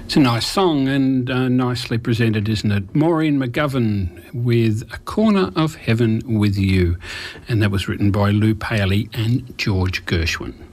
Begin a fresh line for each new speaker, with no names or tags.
It's a nice song and nicely presented, isn't it? Maureen McGovern with A Corner of Heaven with You. And that was written by Lou Paley and George Gershwin.